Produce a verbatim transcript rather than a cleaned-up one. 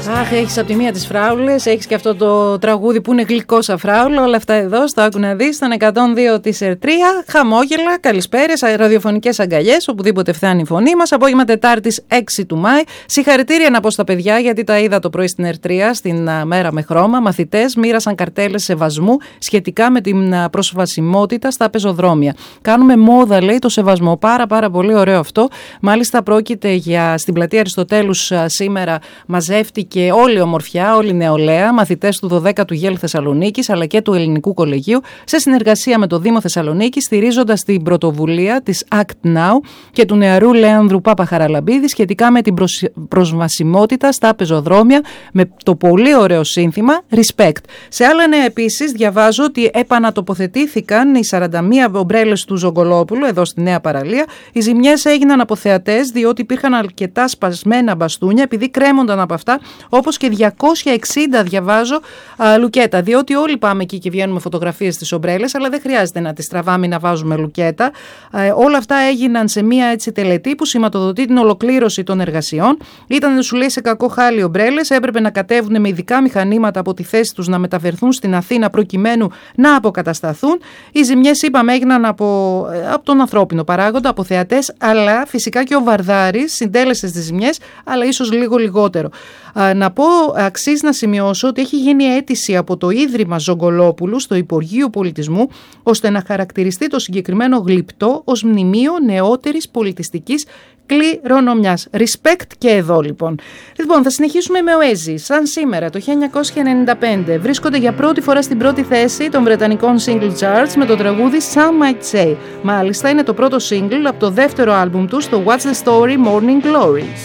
Αχ, έχεις από τη μία τις φράουλες, έχεις και αυτό το τραγούδι που είναι γλυκό σαν φράουλα. Όλα αυτά εδώ, στο άκου να δεις, στον εκατόν δύο της Ερτρία. Χαμόγελα, καλησπέρες, ραδιοφωνικές αγκαλιές, οπουδήποτε φτάνει η φωνή μας. Απόγευμα Τετάρτης έξι του Μάη. Συγχαρητήρια να πω στα παιδιά, γιατί τα είδα το πρωί στην Ερτρία, στην α, μέρα με χρώμα. Μαθητές μοίρασαν καρτέλες σεβασμού σχετικά με την α, προσβασιμότητα στα πεζοδρόμια. Κάνουμε μόδα, λέει, το σεβασμό. Πάρα, πάρα πολύ ωραίο αυτό. Μάλιστα, πρόκειται για στην πλατεία Αριστοτέλους α, σήμερα μαζεύτηκε και όλη η ομορφιά, όλη η νεολαία, μαθητές του δωδέκατου Γέλ Θεσσαλονίκης αλλά και του Ελληνικού Κολεγίου, σε συνεργασία με το Δήμο Θεσσαλονίκης, στηρίζοντας την πρωτοβουλία της Act Now και του νεαρού Λέανδρου Παπαχαραλαμπίδη σχετικά με την προσβασιμότητα στα πεζοδρόμια, με το πολύ ωραίο σύνθημα Respect. Σε άλλα νέα επίσης, διαβάζω ότι επανατοποθετήθηκαν οι σαράντα μία ομπρέλες του Ζογκολόπουλου εδώ στη Νέα Παραλία. Οι ζημιές έγιναν από θεατές, διότι υπήρχαν αρκετά σπασμένα μπαστούνια, επειδή κρέμονταν από αυτά. Όπως και διακόσια εξήντα, διαβάζω, α, λουκέτα. Διότι όλοι πάμε εκεί και βγαίνουμε φωτογραφίες στις ομπρέλες, αλλά δεν χρειάζεται να τις τραβάμε ή να βάζουμε λουκέτα. Ε, όλα αυτά έγιναν σε μία έτσι τελετή που σηματοδοτεί την ολοκλήρωση των εργασιών. Ήταν, σου λέει, σε κακό χάλι οι ομπρέλες. Έπρεπε να κατέβουν με ειδικά μηχανήματα από τη θέση τους να μεταφερθούν στην Αθήνα προκειμένου να αποκατασταθούν. Οι ζημιές, είπαμε, έγιναν από, από τον ανθρώπινο παράγοντα, από θεατές, αλλά φυσικά και ο Βαρδάρης συντέλεσε τις ζημιές, αλλά ίσως λίγο λιγότερο. Να πω, αξίζει να σημειώσω ότι έχει γίνει αίτηση από το Ίδρυμα Ζογκολόπουλου στο Υπουργείο Πολιτισμού, ώστε να χαρακτηριστεί το συγκεκριμένο γλυπτό ως μνημείο νεότερης πολιτιστικής κληρονομιάς. Respect και εδώ, λοιπόν. Λοιπόν, θα συνεχίσουμε με Oasis. Σαν σήμερα, το χίλια εννιακόσια ενενήντα πέντε, βρίσκονται για πρώτη φορά στην πρώτη θέση των βρετανικών single charts με το τραγούδι Some Might Say. Μάλιστα, είναι το πρώτο single από το δεύτερο άλμπουμ του, το What's the Story Morning Glories.